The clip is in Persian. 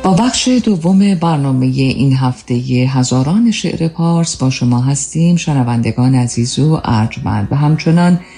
با بخش دوم برنامه این هفته هزاران شعر پارس با شما هستیم شنوندگان عزیز و ارجمند و همچنان